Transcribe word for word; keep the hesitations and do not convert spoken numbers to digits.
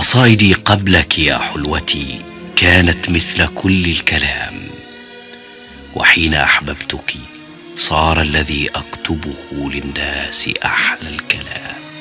قصائدي قبلك يا حلوتي كانت مثل كل الكلام، وحين أحببتك صار الذي أكتبه للناس أحلى الكلام.